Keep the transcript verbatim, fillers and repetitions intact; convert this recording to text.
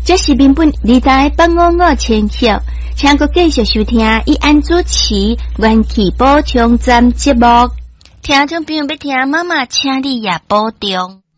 这是民本二台八五五千hiệu，請閣繼續收聽以安主持元氣補充站節目。聽眾朋友要聽媽媽，請你也保重。